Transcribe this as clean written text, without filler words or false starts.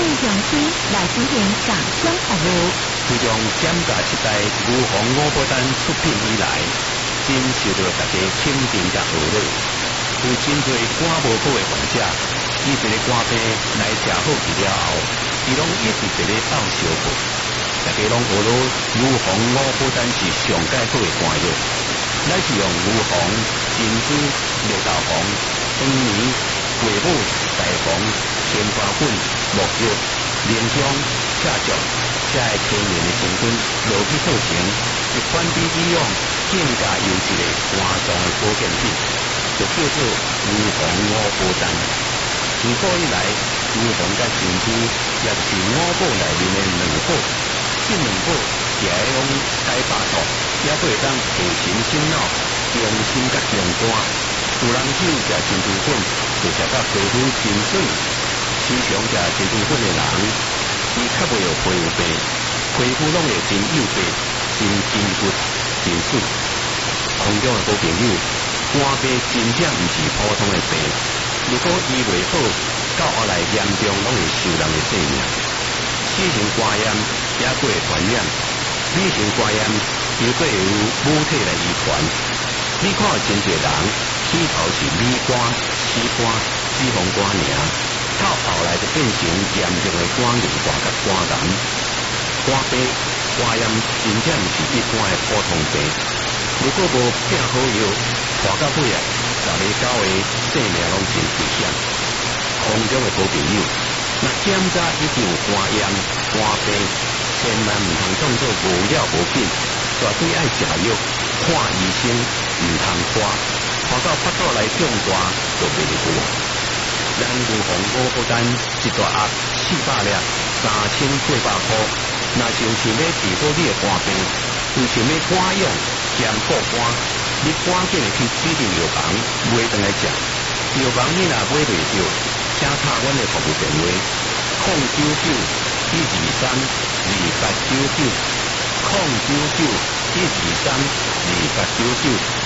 中心来进行上香服务。 自从检查时代牛黄五宝丹出品以来，真受到大家肯定甲喜乐。有真侪肝无好的患者，伊一个肝病来食好去了后，伊拢一直在咧斗相补。大家拢学到牛黄五宝丹是上解好的肝药，咱是用牛黄、珍珠、绿豆黄、黄泥、桂母、大黄、青花粉、木叶、莲香、赤椒，这个天然的成分落去做成，一款比以往更加优质的肝脏的保健品，就叫做牛黄五宝丹。自古以来，牛黄甲珍珠也是五宝内面的两宝，这两宝也会用解巴肚，也可以当提神醒脑、强心甲强肝。有人少食珍珠粉，就食到皮肤真水；时常食珍珠粉的人，伊较袂有皮肤病，皮肤拢会真幼白、真筋骨、真水。空中的好朋友，肝病真正毋是普通的病，如果医袂好，到后来严重拢会受人的性命。C型肝炎也佫会传染，B型肝炎又佫会有母体来遗传。你看有真侪人起头是米肝、C肝、脂肪肝尔，到后来就变成严重的肝硬化甲肝癌。肝病、肝炎真正毋是一般的普通病，如果无拼好药，拖到尾啊，10个9个性命拢真危险。空中的好朋友，若检查已经有肝炎、肝病，千万毋通当作无了无紧，绝对爱食药，看医生，毋通拖，拖到腹肚来中大就袂好。咱牛黄五宝丹一大盒400粒，3800块。若是有想要治好你的肝病，有想要肝痒、兼顾肝，你赶紧的去指定药房买回来食。药房你若买袂着，请打阮的服务电话099-123-2899，099-123-2899。